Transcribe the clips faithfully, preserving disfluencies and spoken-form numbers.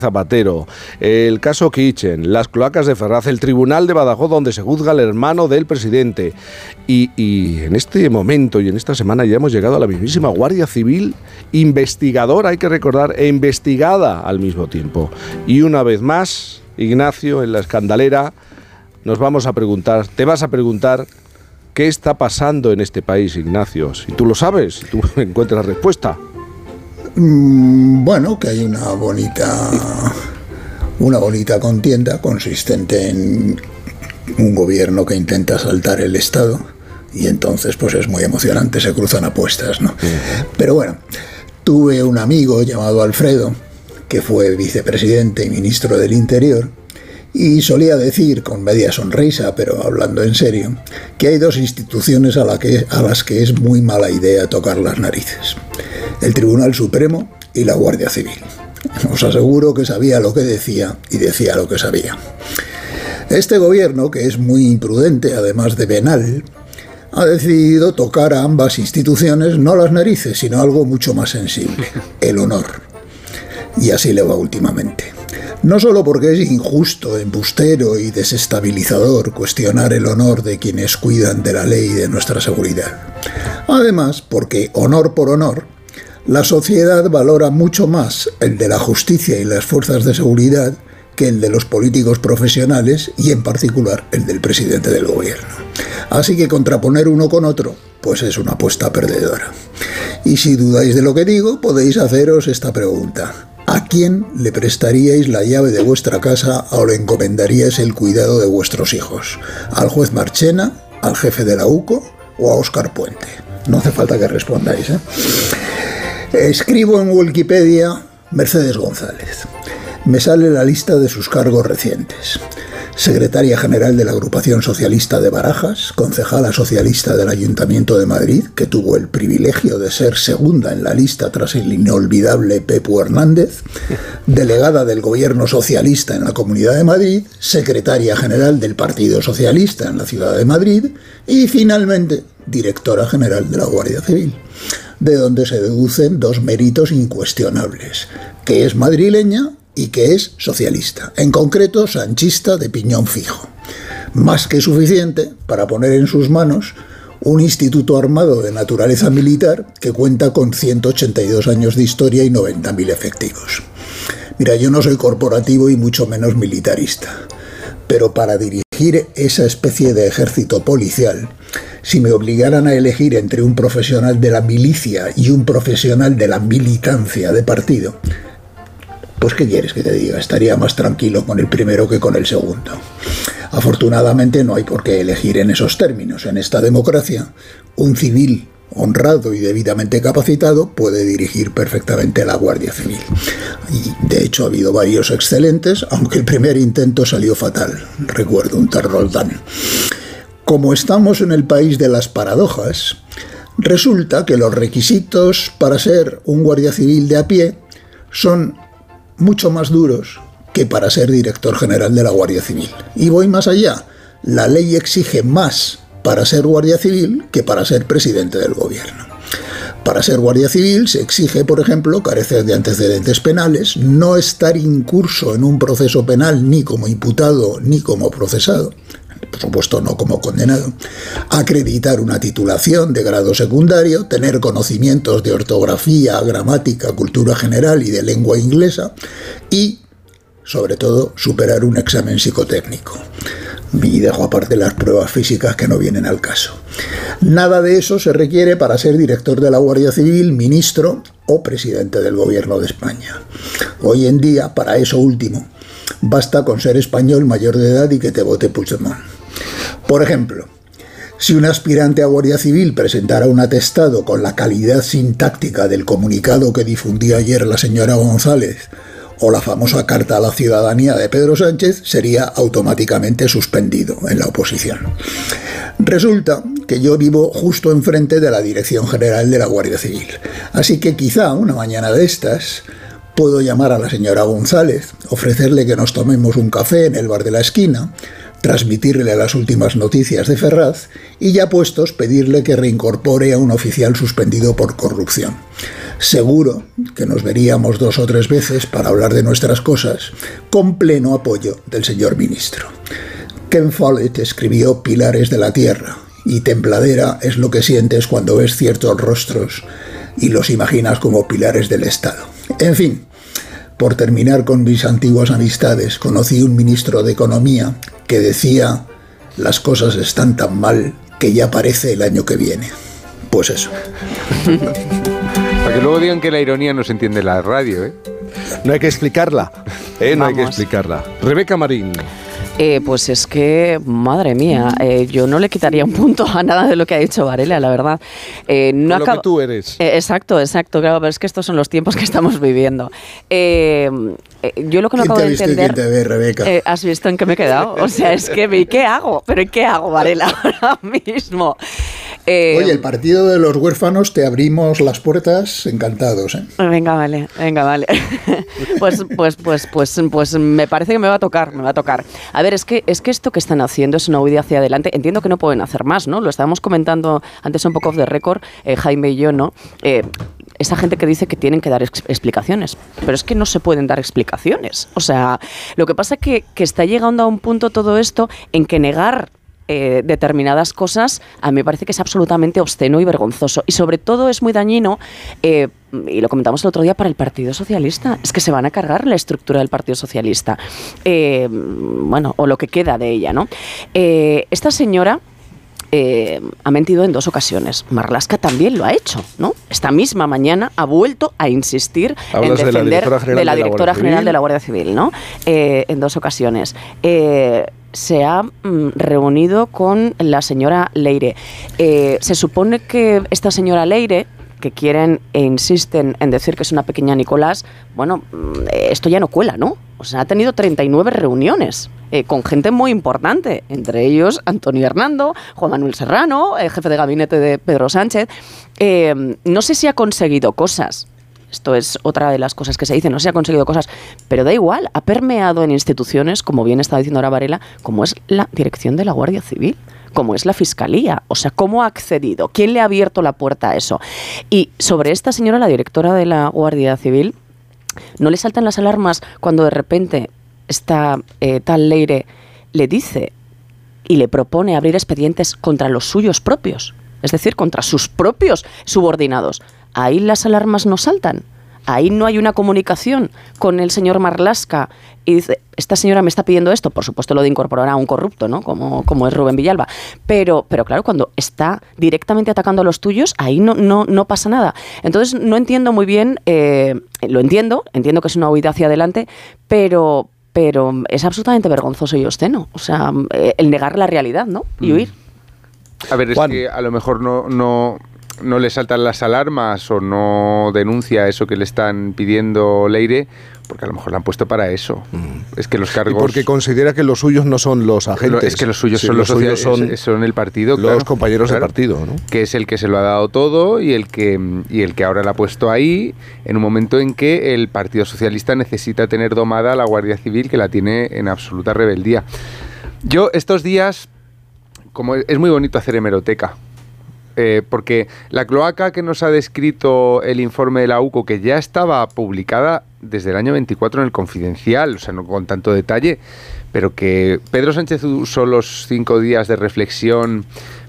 Zapatero, el caso Kitchen, las cloacas de Ferraz, el tribunal de Badajoz donde se juzga al hermano del presidente. Y, y en este momento y en esta semana ya hemos llegado a la mismísima Guardia Civil, investigadora, hay que recordar, e investigada al mismo tiempo. Y una vez más, Ignacio, en la escandalera, nos vamos a preguntar, te vas a preguntar, ¿qué está pasando en este país, Ignacio? Si tú lo sabes, si tú encuentras respuesta. Bueno, que hay una bonita una bonita contienda consistente en un gobierno que intenta asaltar el Estado y entonces pues es muy emocionante, se cruzan apuestas, ¿no? Pero bueno, tuve un amigo llamado Alfredo que fue vicepresidente y ministro del Interior y solía decir con media sonrisa, pero hablando en serio, que hay dos instituciones a, la que, a las que es muy mala idea tocar las narices: el Tribunal Supremo y la Guardia Civil. Os aseguro que sabía lo que decía y decía lo que sabía. Este gobierno, que es muy imprudente, además de venal, ha decidido tocar a ambas instituciones no las narices, sino algo mucho más sensible: el honor. Y así le va últimamente. No solo porque es injusto, embustero y desestabilizador cuestionar el honor de quienes cuidan de la ley y de nuestra seguridad. Además, porque, honor por honor, la sociedad valora mucho más el de la justicia y las fuerzas de seguridad que el de los políticos profesionales y, en particular, el del presidente del gobierno. Así que contraponer uno con otro, pues es una apuesta perdedora. Y si dudáis de lo que digo, podéis haceros esta pregunta: ¿a quién le prestaríais la llave de vuestra casa o le encomendaríais el cuidado de vuestros hijos? ¿Al juez Marchena, al jefe de la U C O o a Óscar Puente? No hace falta que respondáis, ¿eh? Escribo en Wikipedia Mercedes González. Me sale la lista de sus cargos recientes: secretaria general de la Agrupación Socialista de Barajas, concejala socialista del Ayuntamiento de Madrid, que tuvo el privilegio de ser segunda en la lista tras el inolvidable Pepu Hernández, delegada del Gobierno Socialista en la Comunidad de Madrid, secretaria general del Partido Socialista en la Ciudad de Madrid y, finalmente, directora general de la Guardia Civil, de donde se deducen dos méritos incuestionables: que es madrileña y que es socialista, en concreto sanchista de piñón fijo. Más que suficiente para poner en sus manos un instituto armado de naturaleza militar que cuenta con ciento ochenta y dos años de historia y noventa mil efectivos. Mira, yo no soy corporativo y mucho menos militarista, pero para dirigir esa especie de ejército policial, si me obligaran a elegir entre un profesional de la milicia y un profesional de la militancia de partido, pues ¿qué quieres que te diga? Estaría más tranquilo con el primero que con el segundo. Afortunadamente no hay por qué elegir en esos términos. En esta democracia, un civil honrado y debidamente capacitado puede dirigir perfectamente la Guardia Civil. Y de hecho ha habido varios excelentes, aunque el primer intento salió fatal. Recuerdo un tal Roldán. Como estamos en el país de las paradojas, resulta que los requisitos para ser un guardia civil de a pie son mucho más duros que para ser director general de la Guardia Civil. Y voy más allá: la ley exige más para ser guardia civil que para ser presidente del gobierno. Para ser guardia civil se exige, por ejemplo, carecer de antecedentes penales, no estar incurso en un proceso penal ni como imputado ni como procesado, por supuesto no como condenado, acreditar una titulación de grado secundario, tener conocimientos de ortografía, gramática, cultura general y de lengua inglesa y, sobre todo, superar un examen psicotécnico. Y dejo aparte las pruebas físicas que no vienen al caso. Nada de eso se requiere para ser director de la Guardia Civil, ministro o presidente del Gobierno de España. Hoy en día, para eso último, basta con ser español, mayor de edad y que te vote Puigdemont. Por ejemplo, si un aspirante a Guardia Civil presentara un atestado con la calidad sintáctica del comunicado que difundió ayer la señora González o la famosa carta a la ciudadanía de Pedro Sánchez, sería automáticamente suspendido en la oposición. Resulta que yo vivo justo enfrente de la Dirección General de la Guardia Civil, así que quizá una mañana de estas puedo llamar a la señora González, ofrecerle que nos tomemos un café en el bar de la esquina, transmitirle las últimas noticias de Ferraz y, ya puestos, pedirle que reincorpore a un oficial suspendido por corrupción. Seguro que nos veríamos dos o tres veces para hablar de nuestras cosas, con pleno apoyo del señor ministro. Ken Follett escribió Pilares de la Tierra, y tembladera es lo que sientes cuando ves ciertos rostros y los imaginas como pilares del Estado. En fin, por terminar con mis antiguas amistades, conocí un ministro de Economía que decía: las cosas están tan mal que ya parece el año que viene. Pues eso. Para que luego digan que la ironía no se entiende en la radio, ¿eh? No hay que explicarla, ¿eh? No Vamos. hay que explicarla. Rebeca Marín. Eh, pues es que, madre mía, eh, yo no le quitaría un punto a nada de lo que ha dicho Varela, la verdad. Eh, no Lo acab- que tú eres. Eh, exacto, exacto, claro, pero es que estos son los tiempos que estamos viviendo. Eh, eh, yo lo que no ¿Quién acabo te ha de visto y entender... quién te ve, Rebeca? Eh, ¿Has visto en qué me he quedado? O sea, es que, ¿y qué hago? ¿Pero y qué hago, Varela, ahora mismo? Eh, Oye, el partido de los huérfanos te abrimos las puertas encantados, ¿eh? Venga, vale, venga, vale. Pues, pues, pues, pues, pues me parece que me va a tocar, me va a tocar. A ver, es que, es que esto que están haciendo es una huida hacia adelante. Entiendo que no pueden hacer más, ¿no? Lo estábamos comentando antes un poco off the record, eh, Jaime y yo, ¿no? Eh, esa gente que dice que tienen que dar ex- explicaciones, pero es que no se pueden dar explicaciones. O sea, lo que pasa es que, que está llegando a un punto todo esto en que negar Eh, determinadas cosas, a mí me parece que es absolutamente obsceno y vergonzoso. Y sobre todo es muy dañino, eh, y lo comentamos el otro día, para el Partido Socialista. Es que se van a cargar la estructura del Partido Socialista. Eh, bueno, o lo que queda de ella, ¿no? Eh, esta señora eh, ha mentido en dos ocasiones. Marlaska también lo ha hecho, ¿no? Esta misma mañana ha vuelto a insistir Hablas en de la defender directora general de la de la directora Guardia general Civil. de la Guardia Civil, ¿no? Eh, en dos ocasiones. Eh, se ha mm, reunido con la señora Leire. Eh, se supone que esta señora Leire, que quieren e insisten en decir que es una pequeña Nicolás, bueno, mm, esto ya no cuela, ¿no? O sea, ha tenido treinta y nueve reuniones eh, con gente muy importante, entre ellos Antonio Hernando, Juan Manuel Serrano, el jefe de gabinete de Pedro Sánchez. Eh, no sé si ha conseguido cosas. Esto es otra de las cosas que se dicen, no se ha conseguido cosas, pero da igual, ha permeado en instituciones, como bien está diciendo ahora Varela, como es la dirección de la Guardia Civil, como es la Fiscalía, o sea, ¿cómo ha accedido? ¿Quién le ha abierto la puerta a eso? Y sobre esta señora, la directora de la Guardia Civil, ¿no le saltan las alarmas cuando de repente esta eh, tal Leire le dice y le propone abrir expedientes contra los suyos propios? Es decir, contra sus propios subordinados. Ahí las alarmas no saltan. Ahí no hay una comunicación con el señor Marlaska y dice, esta señora me está pidiendo esto, por supuesto lo de incorporar a un corrupto, ¿no? Como, como es Rubén Villalba. Pero, pero claro, cuando está directamente atacando a los tuyos, ahí no, no, no pasa nada. Entonces no entiendo muy bien, eh, lo entiendo, entiendo que es una huida hacia adelante, pero, pero es absolutamente vergonzoso y obsceno. O sea, eh, el negar la realidad, ¿no? Y huir. A ver, es Juan. que a lo mejor no, no, no le saltan las alarmas o no denuncia eso que le están pidiendo Leire, porque a lo mejor la han puesto para eso. Mm. Es que los Y cargos... porque considera que los suyos no son los agentes. Es que los suyos Sí, son los, los suyos sociales, son, son el partido, los claro, compañeros claro, del partido, ¿no? que es el que se lo ha dado todo y el que y el que ahora la ha puesto ahí en un momento en que el Partido Socialista necesita tener domada a la Guardia Civil, que la tiene en absoluta rebeldía. Yo estos días, como es muy bonito hacer hemeroteca, eh, porque la cloaca que nos ha descrito el informe de la U C O, que ya estaba publicada desde el año veinticuatro en el Confidencial, o sea, no con tanto detalle, pero que Pedro Sánchez usó los cinco días de reflexión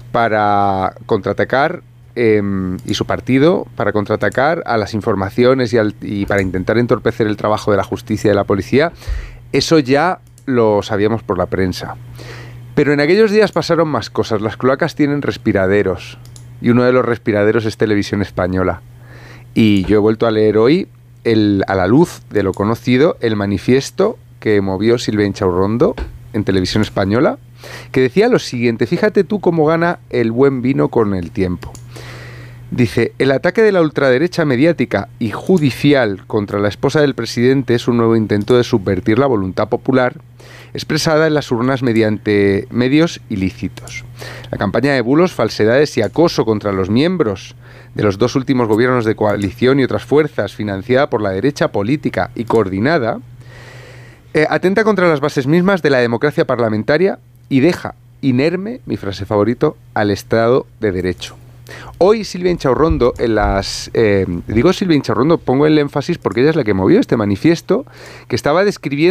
para contraatacar, eh, y su partido para contraatacar a las informaciones y, al, y para intentar entorpecer el trabajo de la justicia y de la policía, eso ya lo sabíamos por la prensa. Pero en aquellos días pasaron más cosas. Las cloacas tienen respiraderos y uno de los respiraderos es Televisión Española. Y yo he vuelto a leer hoy, el, a la luz de lo conocido, el manifiesto que movió Silvia Inchaurrondo en Televisión Española, que decía lo siguiente: fíjate tú cómo gana el buen vino con el tiempo. Dice, el ataque de la ultraderecha mediática y judicial contra la esposa del presidente es un nuevo intento de subvertir la voluntad popular expresada en las urnas mediante medios ilícitos. La campaña de bulos, falsedades y acoso contra los miembros de los dos últimos gobiernos de coalición y otras fuerzas, financiada por la derecha política y coordinada, eh, atenta contra las bases mismas de la democracia parlamentaria y deja inerme, mi frase favorito, al Estado de Derecho. Hoy Silvia Inchaurrondo, en las, eh, digo Silvia Inchaurrondo, pongo el énfasis porque ella es la que movió este manifiesto, que estaba describiendo